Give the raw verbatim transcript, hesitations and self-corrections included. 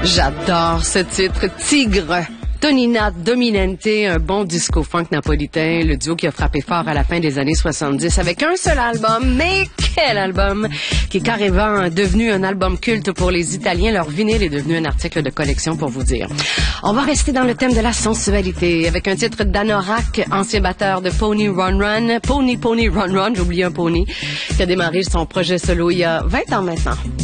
J'adore ce titre, Tigre. Tonina Dominante, un bon disco funk napolitain, le duo qui a frappé fort à la fin des années soixante-dix avec un seul album, mais quel album, qui est carrément devenu un album culte pour les Italiens. Leur vinyle est devenu un article de collection, pour vous dire. On va rester dans le thème de la sensualité avec un titre d'Anorak, ancien batteur de Pony Run Run, Pony Pony Run Run, j'ai oublié un pony, qui a démarré son projet solo il y a vingt ans maintenant.